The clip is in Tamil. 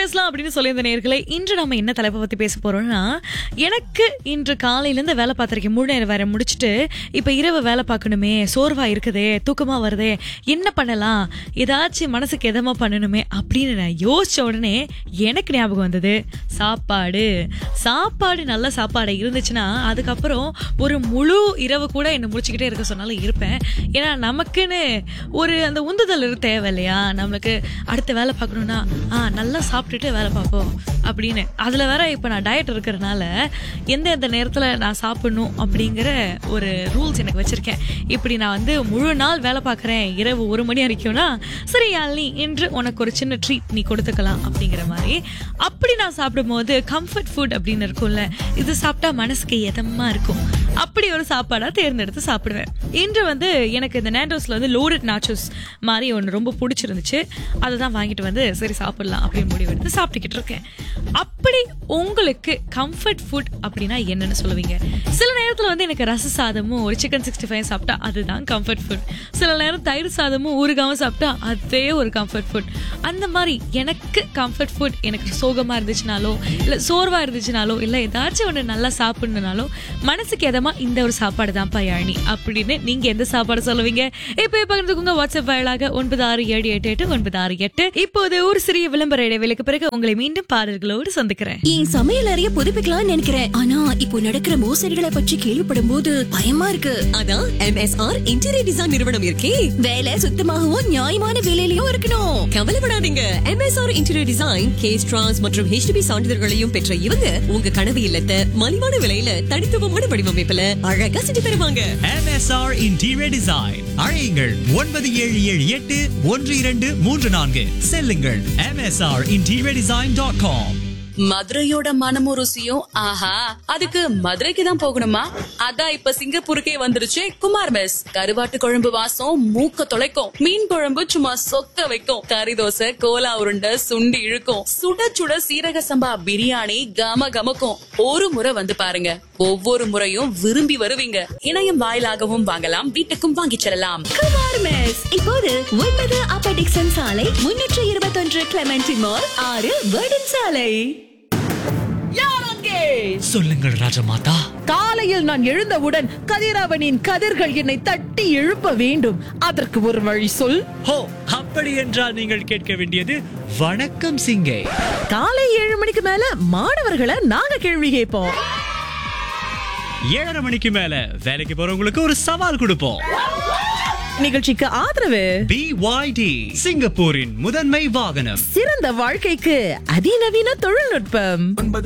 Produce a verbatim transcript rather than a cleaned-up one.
பேசலாம் அப்படின்னு சொல்லியிருந்த நேயர்களே, இன்று நம்ம என்ன தலைப்பை பத்தி பேச போறோம்னா, எனக்கு இன்று காலையில இருந்து வேலை பார்த்திருக்கேன், முழு நேரம் வேற முடிச்சுட்டு இப்ப இரவு வேலை பார்க்கணுமே, சோர்வா இருக்குதே, தூக்கமா வருதே, என்ன பண்ணலாம், ஏதாச்சும் மனசுக்கு எதமா பண்ணணுமே அப்படின்னு நான் யோசிச்ச உடனே எனக்கு ஞாபகம் வந்தது சாப்பாடு. சாப்பாடு நல்ல சாப்பாடு இருந்துச்சுன்னா அதுக்கப்புறம் ஒரு முழு இரவு கூட என்ன முடிச்சுக்கிட்டே இருக்க சொன்னாலும் இருப்பேன். ஏன்னா நமக்குன்னு ஒரு அந்த உந்துதல் தேவை இல்லையா, நம்மளுக்கு அடுத்த வேலை பார்க்கணும்னா ஆ நல்லா சாப்பிட்டுட்டு வேலை பார்ப்போம் அப்படின்னு. அதில் வேற இப்போ நான் டயட் இருக்கிறதுனால எந்த எந்த நேரத்தில் நான் சாப்பிடணும் அப்படிங்கிற ஒரு ரூல்ஸ் எனக்கு வச்சுருக்கேன். இப்படி நான் வந்து முழு நாள் வேலை பார்க்குறேன், இரவு ஒரு மணி வரைக்கும்னா சரி யாழ்னி இன்று உனக்கு ஒரு சின்ன ட்ரீட் நீ கொடுத்துக்கலாம் அப்படிங்கிற மாதிரி. அப்படி நான் சாப்பிடும்போது கம்ஃபர்ட் ஃபுட் அப்படின்னு இருக்கும்ல, இது சாப்பிட்டா மனசுக்கு எதமாக இருக்கும், அப்படி ஒரு சாப்பாடாக தேர்ந்தெடுத்து சாப்பிடுவேன். இன்று வந்து எனக்கு இந்த நேண்டோஸில் வந்து லோடட் நாச்சோஸ் மாதிரி ஒன்று ரொம்ப பிடிச்சிருந்துச்சு. அதை தான் வாங்கிட்டு வந்து சரி சாப்பிடலாம் அப்படின்னு முடிவெடுத்து சாப்பிட்டுக்கிட்டு இருக்கேன். அப்படி உங்களுக்கு கம்ஃபர்ட் ஃபுட் அப்படின்னா என்னன்னு சொல்லுவீங்க? சில நேரத்தில் வந்து எனக்கு ரச சாதமும் ஒரு சிக்கன் சிக்ஸ்டி ஃபைவ் சாப்பிட்டா அதுதான் கம்ஃபர்ட் ஃபுட். சில நேரம் தயிர் சாதமும் ஊறுகாவும் சாப்பிட்டா அதே ஒரு கம்ஃபர்ட் ஃபுட். அந்த மாதிரி எனக்கு கம்ஃபர்ட் ஃபுட் எனக்கு சோகமாக இருந்துச்சுனாலோ இல்லை சோர்வாக இருந்துச்சுனாலோ இல்லை ஏதாச்சும் ஒன்று நல்லா சாப்பிடணுனாலோ மனசுக்கு எதமா இந்த ஒரு சாப்பாடு தான் பயாணி அப்படின்னு நீங்க எந்த சாப்பாடு சொல்லுவீங்க? இப்போ பகிர்ந்துக்குங்க வாட்ஸ்அப் வாயிலாக ஒன்பது ஆறு ஏழு எட்டு எட்டு ஒன்பது ஆறு எட்டு. இப்போது ஒரு சிறிய விளம்பர இடைவேளைக்கு பிறகு உங்களை மீண்டும் பாடல்களோடு சந்திக்கிறேன். என் சமையல் அறைய புதுப்பிக்கலாம்னு நினைக்கிறேன், ஆனா இப்போ நடக்கிற மோசடிகளை பற்றி கேள்விப்படும் போது பயமா இருக்கு. அதான் M S R interior design நிறுவனம் இருக்கே. வேலை சுத்தமாகவும் நியாயமான விலையிலயும் இருக்கணும். கவலைப்படாதீங்க, M S R interior design case trans மற்றும் ஹெச் டி பி சான்றிதழ்களையும் பெற்ற இவங்க உங்க கனவு இல்லத்தை மலிவான விலையில தனித்துவமான வடிவமைப்புல அழகா செஞ்சு தருவாங்க. M S R interior design அழையுங்கள் ஒன்பது ஏழு ஏழு எட்டு ஒன்று இரண்டு மூன்று நான்கு. செல்லுங்கள் M S R interior design dot com. மதுரையோட மனமும் ருசியும் ஆஹா, அதுக்கு மதுரைக்கு தான் போகணுமா? அதான் இப்ப சிங்கப்பூருக்கே வந்துருச்சு குமார் மெஸ். கருவாட்டு குழம்பு வாசம் மூக்க தொலைக்கும், மீன் குழம்பு சும்மா சொக்க வைக்கும், கறி தோசை கோலா உருண்டை சுண்டி இழுக்கும், சுட சுட சீரக சம்பா பிரியாணி கம கமக்கும். ஒரு முறை வந்து பாருங்க, ஒவ்வொரு முறையும் விரும்பி வருவீங்க. இணையம் வாயிலாகவும் வாங்கலாம், வீட்டுக்கும் வாங்கிச் செல்லலாம். குமார் மெஸ் இப்போது ஒன்பது அப்பர் டிக்சன் சாலை, முன்னூற்று இருபத்தொன்று கிளமெண்டி மால், ஆறு வேர்டன் சாலை. சொல்லுங்கள் ராஜமாதா. காலையில் நான் எழுந்தவுடன் கதிரவனின் கதிர்கள் என்னை தட்டி எழுப்ப வேண்டும். அதற்கு ஒரு வழி சொல். ஹோ, அப்படி என்றால் நீங்கள் கேட்க வேண்டியது வணக்கம் சிங்கே. காலை ஏழு மணிக்கு மேல மாணவர்களை நாங்க கேள்வி கேட்போம். ஏழரை மணிக்கு மேல வேலைக்கு போறவங்களுக்கு ஒரு சவால் கொடுப்போம். நிகழ்ச்சிக்கு ஆதரவு பி ஒய் டி, சிங்கப்பூரின் முதன்மை வாகனம். சிறந்த வாழ்க்கைக்கு அதிநவீன தொழில்நுட்பம்.